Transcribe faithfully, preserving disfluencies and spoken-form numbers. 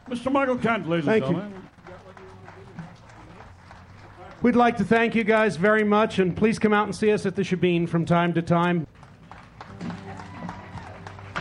Mister Michael Kent, ladies Thank and you. gentlemen. We'd like to thank you guys very much, and please come out and see us at the Shebeen from time to time.